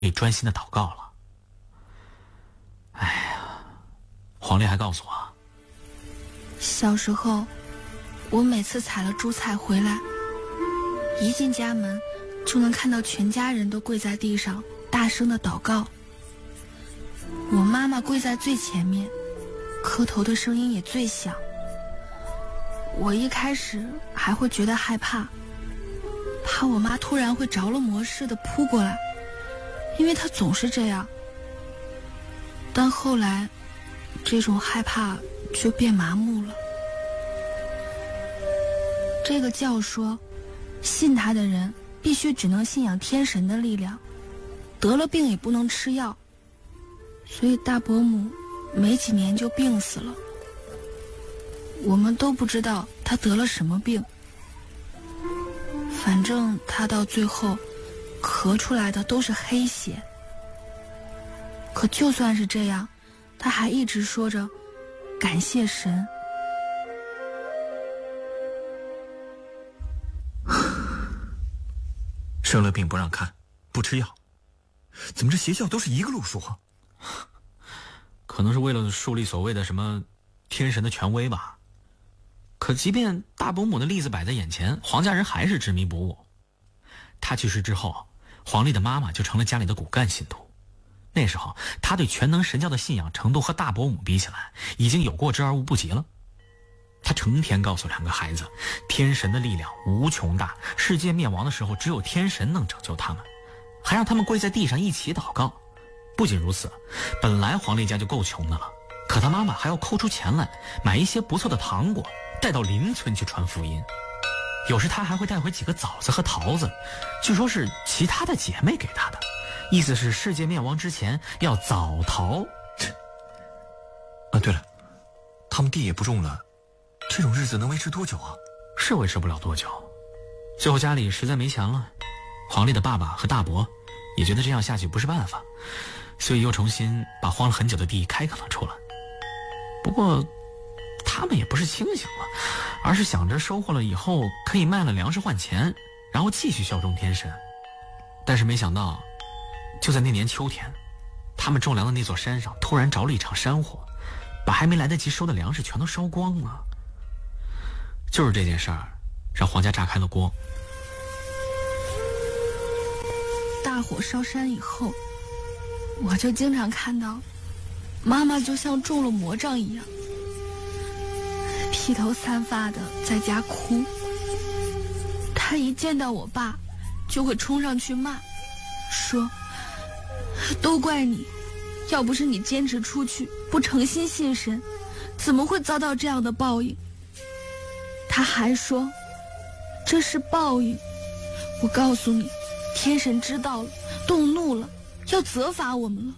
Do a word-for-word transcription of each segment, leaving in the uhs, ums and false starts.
里专心的祷告了。哎呀，黄丽还告诉我， 小时候我每次采了蔬菜回来，一进家门就能看到全家人都跪在地上大声的祷告。我妈妈跪在最前面，磕头的声音也最响。我一开始还会觉得害怕，怕我妈突然会着了魔似的扑过来，因为她总是这样。但后来这种害怕就变麻木了。这个教说，信他的人必须只能信仰天神的力量，得了病也不能吃药，所以大伯母没几年就病死了。我们都不知道他得了什么病，反正他到最后咳出来的都是黑血。可就算是这样，他还一直说着感谢神。 生了病不让看，不吃药，怎么这邪教都是一个路数啊？ 可能是为了树立所谓的什么天神的权威吧。可即便大伯母的例子摆在眼前，黄家人还是执迷不悟。他去世之后，黄丽的妈妈就成了家里的骨干信徒。那时候他对全能神教的信仰程度和大伯母比起来，已经有过之而无不及了。他成天告诉两个孩子，天神的力量无穷大，世界灭亡的时候只有天神能拯救他们，还让他们跪在地上一起祷告。不仅如此，本来黄丽家就够穷的了，可他妈妈还要抠出钱来买一些不错的糖果，带到邻村去传福音。有时他还会带回几个枣子和桃子，据说是其他的姐妹给他的，意思是世界灭亡之前要早逃。 啊，对了，他们地也不种了，这种日子能维持多久啊？ 是维持不了多久。最后家里实在没钱了，黄丽的爸爸和大伯也觉得这样下去不是办法，所以又重新把荒了很久的地开垦了出来。不过他们也不是清醒了，而是想着收获了以后可以卖了粮食换钱，然后继续效忠天神。但是没想到，就在那年秋天，他们种粮的那座山上突然着了一场山火，把还没来得及收的粮食全都烧光了。就是这件事儿让黄家炸开了锅。 大火烧山以后，我就经常看到妈妈就像中了魔杖一样，披头散发的在家哭。她一见到我爸就会冲上去骂，说都怪你，要不是你坚持出去不诚心信神，怎么会遭到这样的报应。他还说这是报应，我告诉你，天神知道了，动怒了，要责罚我们了。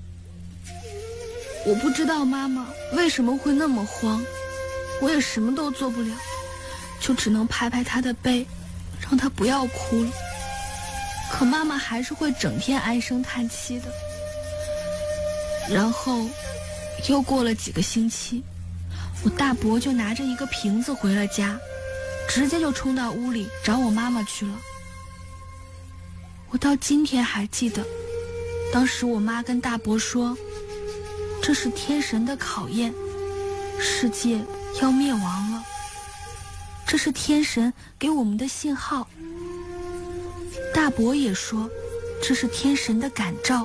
我不知道妈妈为什么会那么慌，我也什么都做不了，就只能拍拍她的背，让她不要哭了。可妈妈还是会整天唉声叹气的。然后又过了几个星期，我大伯就拿着一个瓶子回了家，直接就冲到屋里找我妈妈去了。我到今天还记得，当时我妈跟大伯说，这是天神的考验，世界要灭亡了，这是天神给我们的信号。大伯也说，这是天神的感召。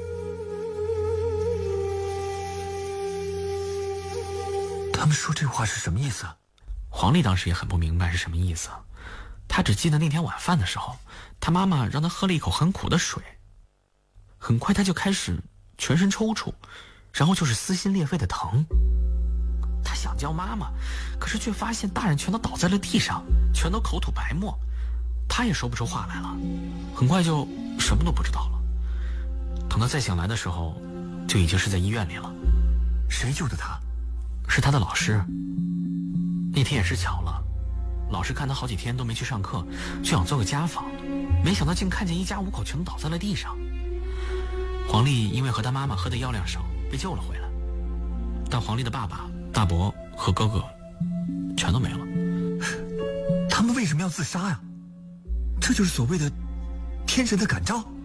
他们说这话是什么意思啊？ 黄丽当时也很不明白是什么意思，她只记得那天晚饭的时候，她妈妈让她喝了一口很苦的水，很快她就开始全身抽搐，然后就是撕心裂肺的疼。她想叫妈妈，可是却发现大人全都倒在了地上，全都口吐白沫，她也说不出话来了，很快就什么都不知道了。等她再醒来的时候，就已经是在医院里了。 谁救的她？ 是她的老师。那天也是巧了，老师看她好几天都没去上课，就想做个家访，没想到竟看见一家五口全都倒在了地上。黄丽因为和她妈妈喝的药量少，被救了回来，但黄丽的爸爸、大伯和哥哥全都没了。 他们为什么要自杀呀？这就是所谓的天神的感召。